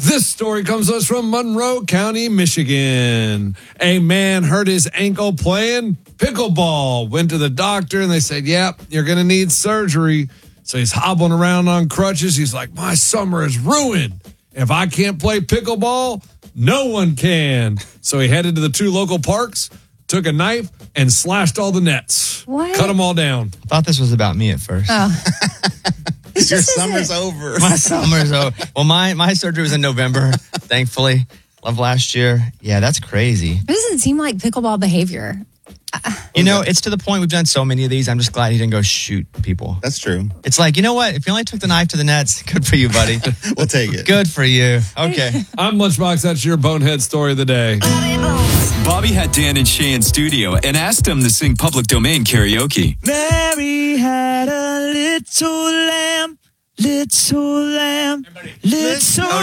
This story comes to us from Monroe County, Michigan. A man hurt his ankle playing pickleball. Went to the doctor and they said, yep, you're going to need surgery. So he's hobbling around on crutches. He's like, my summer is ruined. If I can't play pickleball, no one can. So he headed to the 2 local parks, took a knife, and slashed all the nets. What? Cut them all down. I thought this was about me at first. Oh. Your summer's over. My summer's over. Well, my surgery was in November, thankfully. Love last year. Yeah, that's crazy. It doesn't seem like pickleball behavior. You know, it's to the point we've done so many of these. I'm just glad he didn't go shoot people. That's true. It's like, you know what? If you only took the knife to the nets, good for you, buddy. We'll take it. Good for you. Okay. I'm Lunchbox. That's your bonehead story of the day. Bobby had Dan and Shay in studio and asked them to sing Public Domain karaoke. Mary had a little lamb, little